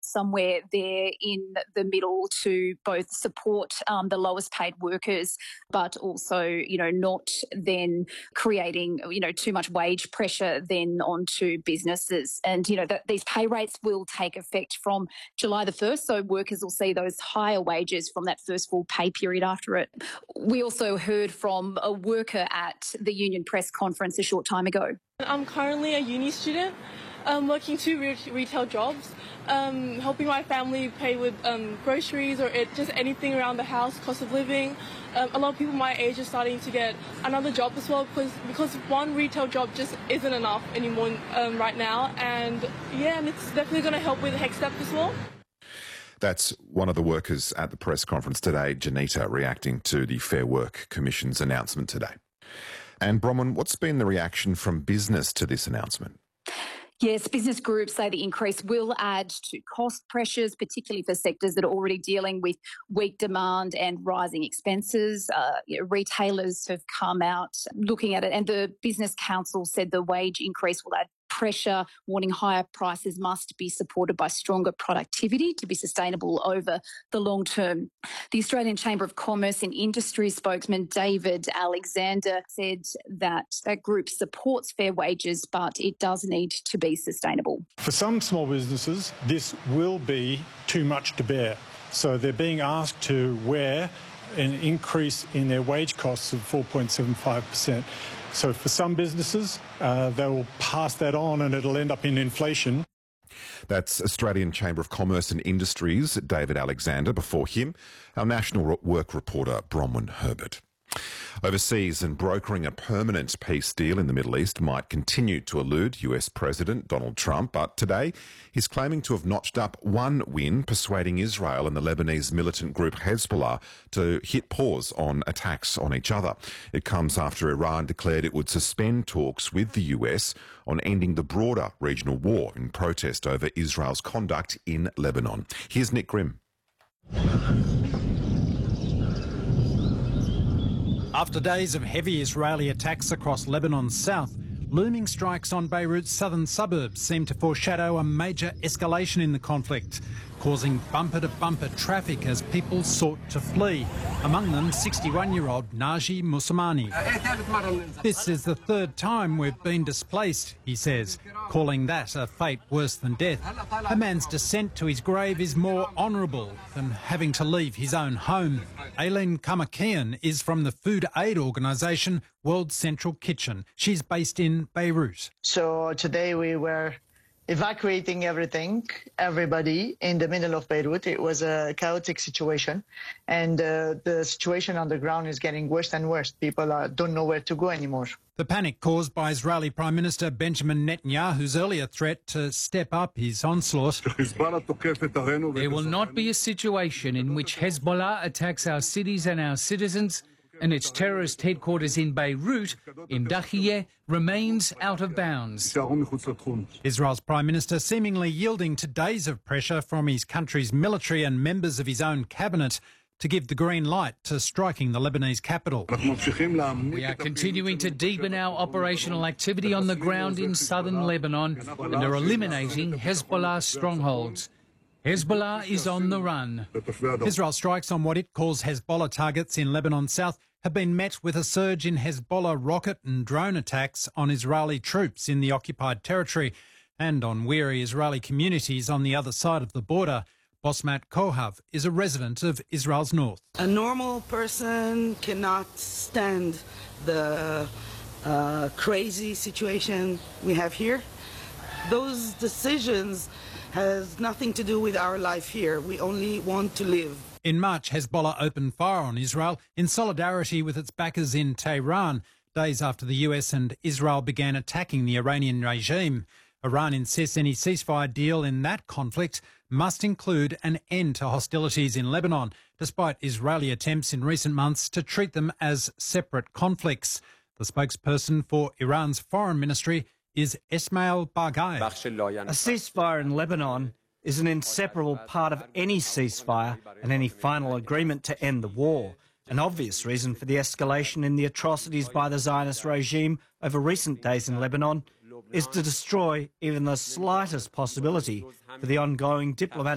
somewhere there in the middle to both support the lowest paid workers, but also, not then creating, too much wage pressure then onto businesses. And, that these pay rates will take effect from July the 1st, so workers will see those higher wages from that first full pay period after it. We also heard from a worker at the union press conference a short time ago. I'm currently a uni student, working two retail jobs, helping my family pay with groceries or just anything around the house, cost of living. A lot of people my age are starting to get another job as well because one retail job just isn't enough anymore right now. And it's definitely going to help with HECS-STEP as well. That's one of the workers at the press conference today, Janita, reacting to the Fair Work Commission's announcement today. And Bronwyn, what's been the reaction from business to this announcement? Yes, business groups say the increase will add to cost pressures, particularly for sectors that are already dealing with weak demand and rising expenses. Retailers have come out looking at it, and the Business Council said the wage increase will add pressure, warning higher prices must be supported by stronger productivity to be sustainable over the long term. The Australian Chamber of Commerce and Industry spokesman David Alexander said that group supports fair wages, but it does need to be sustainable. For some small businesses, this will be too much to bear. So they're being asked to wear an increase in their wage costs of 4.75%. So for some businesses, they'll pass that on and it'll end up in inflation. That's Australian Chamber of Commerce and Industries, David Alexander. Before him, our national work reporter, Bronwyn Herbert. Overseas and brokering a permanent peace deal in the Middle East might continue to elude US President Donald Trump, but today he's claiming to have notched up one win, persuading Israel and the Lebanese militant group Hezbollah to hit pause on attacks on each other. It comes after Iran declared it would suspend talks with the US on ending the broader regional war in protest over Israel's conduct in Lebanon. Here's Nick Grimm. After days of heavy Israeli attacks across Lebanon's south, looming strikes on Beirut's southern suburbs seem to foreshadow a major escalation in the conflict, causing bumper-to-bumper traffic as people sought to flee, among them 61-year-old Naji Moussamani. This is the third time we've been displaced, he says, calling that a fate worse than death. A man's descent to his grave is more honourable than having to leave his own home. Aileen Kamakian is from the food aid organisation World Central Kitchen. She's based in Beirut. So today we were evacuating everybody in the middle of Beirut. It was a chaotic situation, and the situation on the ground is getting worse and worse. People don't know where to go anymore. The panic caused by Israeli Prime Minister Benjamin Netanyahu's earlier threat to step up his onslaught. There will not be a situation in which Hezbollah attacks our cities and our citizens, and its terrorist headquarters in Beirut, in Dahieh, remains out of bounds. Israel's Prime Minister seemingly yielding to days of pressure from his country's military and members of his own cabinet to give the green light to striking the Lebanese capital. We are continuing to deepen our operational activity on the ground in southern Lebanon and are eliminating Hezbollah's strongholds. Hezbollah is on the run. Israel strikes on what it calls Hezbollah targets in Lebanon's south have been met with a surge in Hezbollah rocket and drone attacks on Israeli troops in the occupied territory and on weary Israeli communities on the other side of the border. Bosmat Kohav is a resident of Israel's north. A normal person cannot stand the crazy situation we have here. Those decisions has nothing to do with our life here. We only want to live. In March, Hezbollah opened fire on Israel in solidarity with its backers in Tehran, days after the US and Israel began attacking the Iranian regime. Iran insists any ceasefire deal in that conflict must include an end to hostilities in Lebanon, despite Israeli attempts in recent months to treat them as separate conflicts. The spokesperson for Iran's foreign ministry is Ismail Baghai. A ceasefire in Lebanon is an inseparable part of any ceasefire and any final agreement to end the war. An obvious reason for the escalation in the atrocities by the Zionist regime over recent days in Lebanon is to destroy even the slightest possibility for the ongoing diplomatic